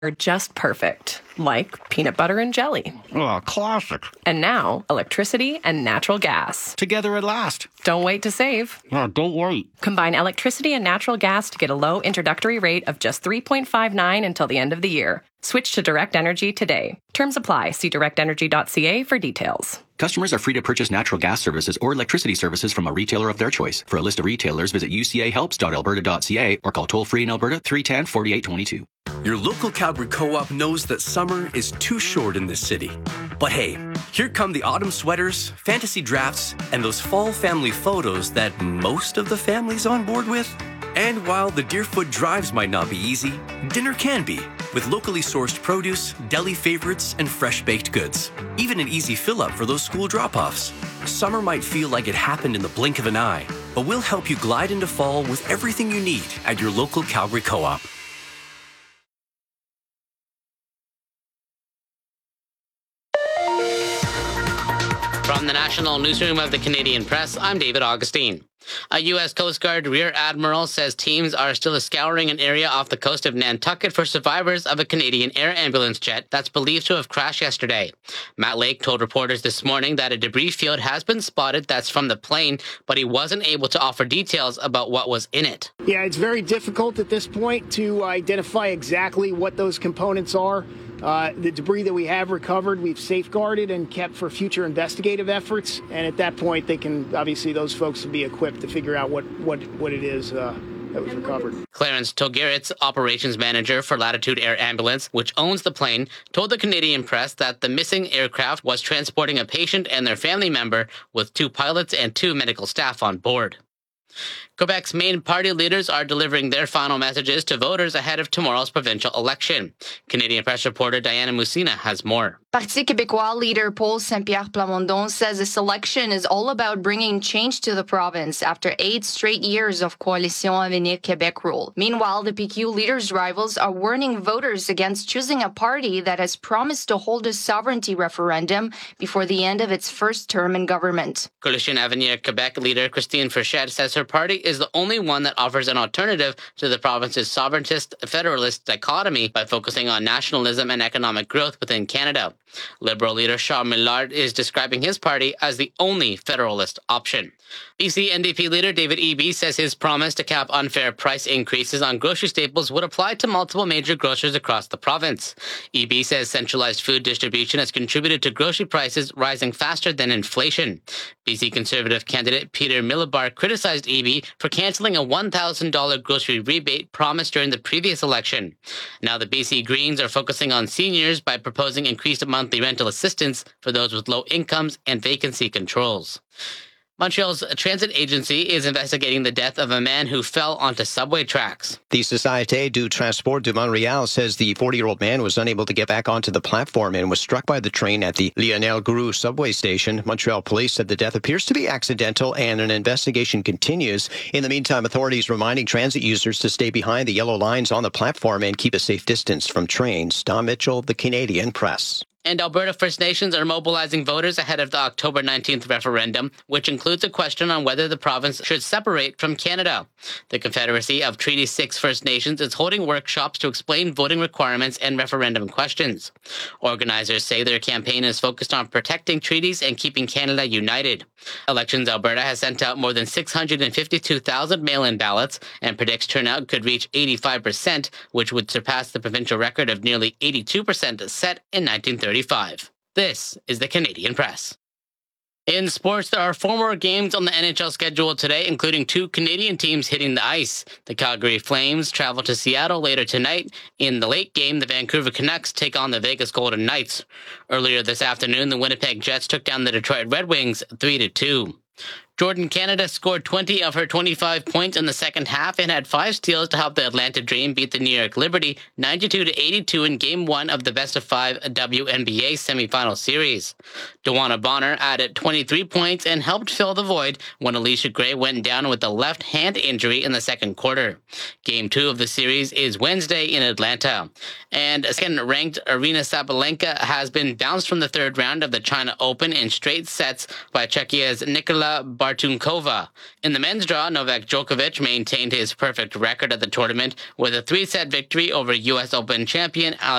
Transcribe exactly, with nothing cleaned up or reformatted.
are just perfect, like peanut butter and jelly. Oh, classic. And now, electricity and natural gas. Together at last. Don't wait to save. Oh, don't wait. Combine electricity and natural gas to get a low introductory rate of just three point five nine until the end of the year. Switch to Direct Energy today. Terms apply. See direct energy dot c a for details. Customers are free to purchase natural gas services or electricity services from a retailer of their choice. For a list of retailers, visit u c a helps dot alberta dot c a or call toll-free in Alberta three one zero, four eight two two. Your local Calgary Co-op knows that summer is too short in this city. But hey, here come the autumn sweaters, fantasy drafts, and those fall family photos that most of the family's on board with. And while the Deerfoot drives might not be easy, dinner can be, with locally sourced produce, deli favorites, and fresh-baked goods. Even an easy fill-up for those school drop-offs. Summer might feel like it happened in the blink of an eye, but we'll help you glide into fall with everything you need at your local Calgary Co-op. From the National Newsroom of the Canadian Press, I'm David Augustine. A U S Coast Guard Rear Admiral says teams are still scouring an area off the coast of Nantucket for survivors of a Canadian air ambulance jet that's believed to have crashed yesterday. Matt Lake told reporters this morning that a debris field has been spotted that's from the plane, but he wasn't able to offer details about what was in it. Yeah, it's very difficult at this point to identify exactly what those components are. Uh, the debris that we have recovered, we've safeguarded and kept for future investigative efforts. And at that point, they can, obviously, those folks will be equipped to figure out what, what, what it is uh, that was recovered. Clarence Togeritz, operations manager for Latitude Air Ambulance, which owns the plane, told the Canadian Press that the missing aircraft was transporting a patient and their family member with two pilots and two medical staff on board. Quebec's main party leaders are delivering their final messages to voters ahead of tomorrow's provincial election. Canadian Press reporter Diana Musina has more. Parti Québécois leader Paul Saint-Pierre Plamondon says this election is all about bringing change to the province after eight straight years of Coalition Avenir Québec rule. Meanwhile, the P Q leader's rivals are warning voters against choosing a party that has promised to hold a sovereignty referendum before the end of its first term in government. Coalition Avenir Québec leader Christine Frechette says her party is the only one that offers an alternative to the province's sovereigntist federalist dichotomy by focusing on nationalism and economic growth within Canada. Liberal leader Charles Millard is describing his party as the only federalist option. B C N D P leader David Eby says his promise to cap unfair price increases on grocery staples would apply to multiple major grocers across the province. Eby says centralized food distribution has contributed to grocery prices rising faster than inflation. B C Conservative candidate Peter Millibar criticized Eby for canceling a one thousand dollars grocery rebate promised during the previous election. Now the B C Greens are focusing on seniors by proposing increased monthly rental assistance for those with low incomes and vacancy controls. Montreal's transit agency is investigating the death of a man who fell onto subway tracks. The Société du Transport de Montréal says the forty-year-old man was unable to get back onto the platform and was struck by the train at the Lionel Groulx subway station. Montreal police said the death appears to be accidental and an investigation continues. In the meantime, authorities reminding transit users to stay behind the yellow lines on the platform and keep a safe distance from trains. Tom Mitchell, The Canadian Press. And Alberta First Nations are mobilizing voters ahead of the October nineteenth referendum, which includes a question on whether the province should separate from Canada. The Confederacy of Treaty six First Nations is holding workshops to explain voting requirements and referendum questions. Organizers say their campaign is focused on protecting treaties and keeping Canada united. Elections Alberta has sent out more than six hundred fifty-two thousand mail-in ballots and predicts turnout could reach eighty-five percent, which would surpass the provincial record of nearly eighty-two percent set in nineteen thirty-five. This is the Canadian Press. In sports, there are four more games on the N H L schedule today, including two Canadian teams hitting the ice. The Calgary Flames travel to Seattle later tonight. In the late game, the Vancouver Canucks take on the Vegas Golden Knights. Earlier this afternoon, the Winnipeg Jets took down the Detroit Red Wings three to two. Jordan Canada scored twenty of her twenty-five points in the second half and had five steals to help the Atlanta Dream beat the New York Liberty ninety-two to eighty-two in Game one of the best-of-five W N B A semifinal series. DeWanna Bonner added twenty-three points and helped fill the void when Alicia Gray went down with a left hand injury in the second quarter. Game two of the series is Wednesday in Atlanta. And second-ranked Aryna Sabalenka has been bounced from the third round of the China Open in straight sets by Czechia's Nikola Bartunkova. In the men's draw, Novak Djokovic maintained his perfect record at the tournament with a three-set victory over U S Open champion Alex